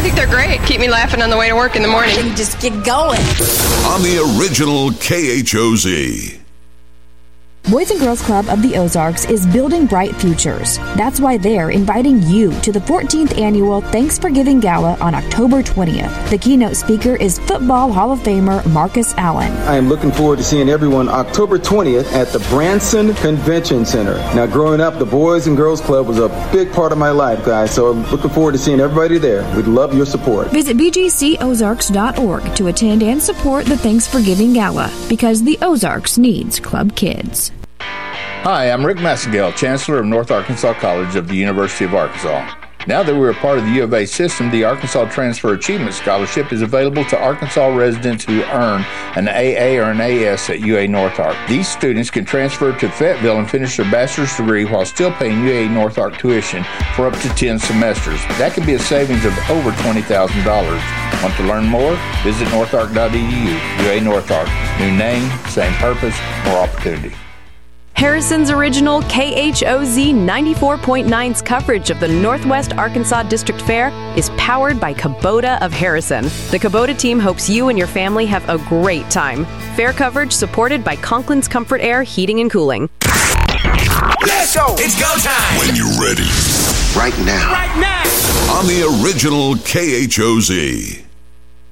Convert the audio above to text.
think they're great. Keep me laughing on the way to work in the morning. You just get going. On the original KHOZ. Boys and Girls Club of the Ozarks is building bright futures. That's why they're inviting you to the 14th annual Thanks for Giving Gala on October 20th. The keynote speaker is Football Hall of Famer Marcus Allen. I am looking forward to seeing everyone October 20th at the Branson Convention Center. Now, growing up, the Boys and Girls Club was a big part of my life, guys, so I'm looking forward to seeing everybody there. We'd love your support. Visit bgcozarks.org to attend and support the Thanks for Giving Gala, because the Ozarks needs club kids. Hi, I'm Rick Massengale, Chancellor of North Arkansas College of the University of Arkansas. Now that we're a part of the U of A system, the Arkansas Transfer Achievement Scholarship is available to Arkansas residents who earn an AA or an AS at UA North Ark. These students can transfer to Fayetteville and finish their bachelor's degree while still paying UA North Ark tuition for up to 10 semesters. That could be a savings of over $20,000. Want to learn more? Visit northark.edu. UA North Ark. New name, same purpose, more opportunity. Harrison's original KHOZ 94.9's coverage of the Northwest Arkansas District Fair is powered by Kubota of Harrison. The Kubota team hopes you and your family have a great time. Fair coverage supported by Conklin's Comfort Air Heating and Cooling. Let's go! It's go time! When you're ready. Right now. Right now! On the original KHOZ.